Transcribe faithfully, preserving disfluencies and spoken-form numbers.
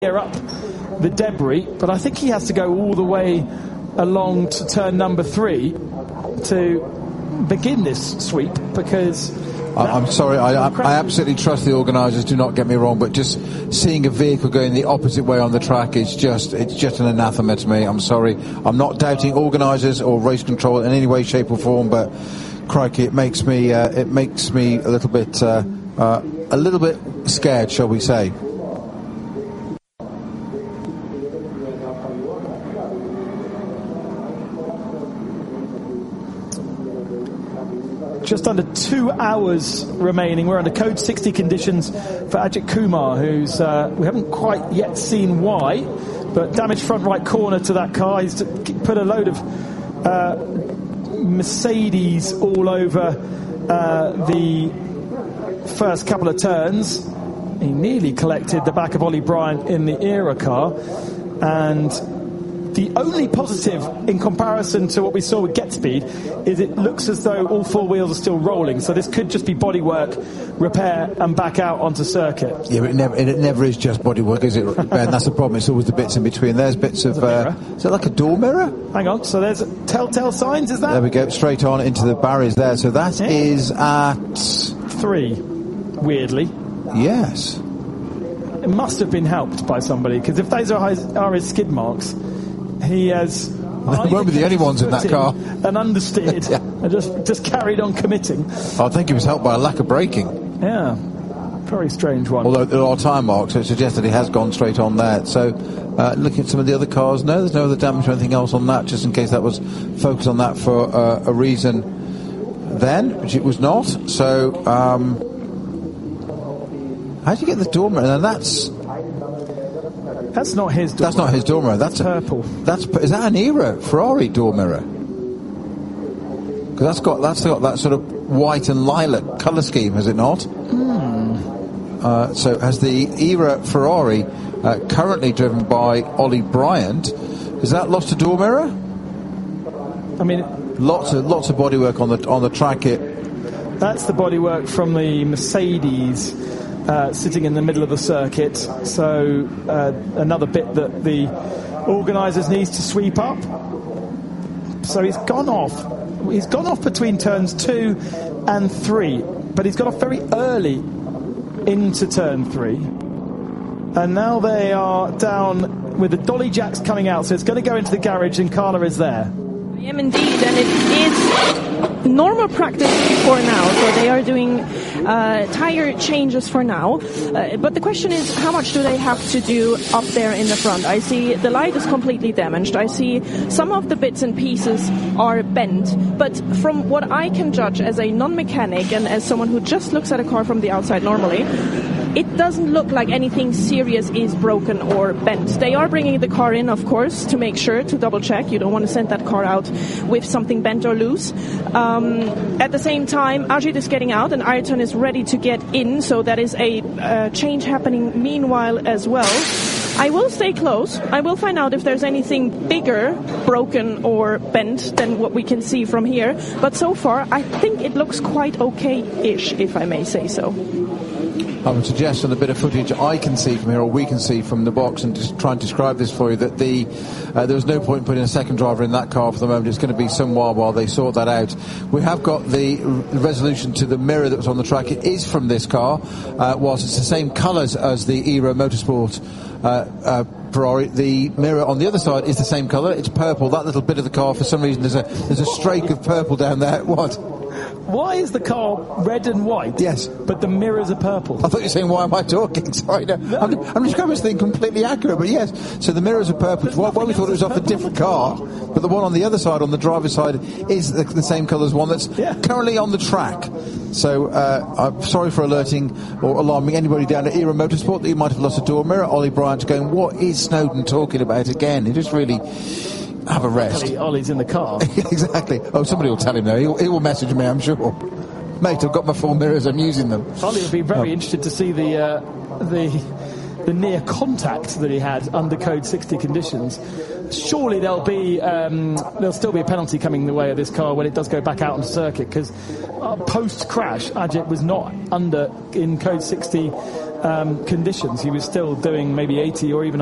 clear up the debris, but I think he has to go all the way along to turn number three to begin this sweep, because I'm sorry, I, I absolutely trust the organisers, do not get me wrong, but just seeing a vehicle going the opposite way on the track is just, it's just an anathema to me. I'm sorry. I'm not doubting organisers or race control in any way, shape or form, but crikey, it makes me, uh, it makes me a little bit, uh, uh, a little bit scared, shall we say. Just under two hours remaining. We're under code sixty conditions for Ajit Kumar, who's uh, we haven't quite yet seen why, but damaged front right corner to that car. He's put a load of uh, Mercedes all over uh, the first couple of turns. He nearly collected the back of Ollie Bryant in the Era car, and the only positive in comparison to what we saw with Get Speed is it looks as though all four wheels are still rolling, so this could just be bodywork, repair and back out onto circuit. Yeah, but it never, it never is just bodywork, is it, Ben? That's the problem, it's always the bits in between. There's bits of, uh, is it like a door mirror? Hang on, so there's telltale signs, is that? There we go, straight on into the barriers there, so that yeah. is at... three, weirdly. Yes. It must have been helped by somebody, because if those are his, are his skid marks, he has... They won't be the only ones in that car. And understeered yeah. and just, just carried on committing. I think he was helped by a lack of braking. Yeah, very strange one. Although there are time marks, so it suggests that he has gone straight on there. So, uh, looking at some of the other cars, no, there's no other damage or anything else on that, just in case that was focused on that for uh, a reason then, which it was not. So, um, how do you get the door mirror? And that's... That's not his door That's mirror. not his door mirror. That's purple. A, that's is that an Era Ferrari door mirror? Because that's got that's got that sort of white and lilac colour scheme, has it not? Mm. Uh, so has the Era Ferrari, uh, currently driven by Ollie Bryant, is that lost a door mirror? I mean, lots of lots of bodywork on the on the track. It. That's the bodywork from the Mercedes. Uh, sitting in the middle of the circuit, so uh, another bit that the organisers need to sweep up. So he's gone off. He's gone off between turns two and three, but he's got off very early into turn three. And now they are down with the dolly jacks coming out, so it's going to go into the garage, and Carla is there. I am indeed, and it is normal practice for now, so they are doing uh, tire changes for now, uh, but the question is, how much do they have to do up there in the front? I see the light is completely damaged. I see some of the bits and pieces are bent, but from what I can judge as a non-mechanic and as someone who just looks at a car from the outside normally, it doesn't look like anything serious is broken or bent. They are bringing the car in, of course, to make sure, to double check. You don't want to send that car out with something bent or loose. Um, at the same time, Ajit is getting out and Ayrton is ready to get in, so that is a uh, change happening meanwhile as well. I will stay close. I will find out if there's anything bigger, broken or bent than what we can see from here. But so far, I think it looks quite okay-ish, if I may say so. I would suggest on a bit of footage I can see from here, or we can see from the box, and just try and describe this for you, that the uh, there was no point in putting a second driver in that car for the moment. It's going to be some while while they sort that out. We have got the r- resolution to the mirror that was on the track. It is from this car, uh, whilst it's the same colours as the Era Motorsport uh, uh, Ferrari. The mirror on the other side is the same colour. It's purple. That little bit of the car, for some reason, there's a there's a streak of purple down there. What? Why is the car red and white? Yes. But the mirrors are purple. I thought you were saying, why am I talking? Sorry, no. no. I'm, I'm describing this thing completely accurate, but yes. So the mirrors are purple. Why well, we thought it was off a different car, but the one on the other side, on the driver's side, is the, the same colour as one that's yeah. currently on the track. So uh, I'm sorry for alerting or alarming anybody down at Era Motorsport that you might have lost a door mirror. Ollie Bryant going, what is Snowden talking about again? He just really... have a rest. Ollie, Ollie's in the car. Exactly. Oh, somebody will tell him though. He'll, he will message me, I'm sure. Mate, I've got my full mirrors. I'm using them. Ollie would be very oh. interested to see the uh, the the near contact that he had under code sixty conditions. Surely there'll be um, there'll still be a penalty coming the way of this car when it does go back out on circuit, because uh, post crash Ajit was not under in code sixty um, conditions, he was still doing maybe eighty or even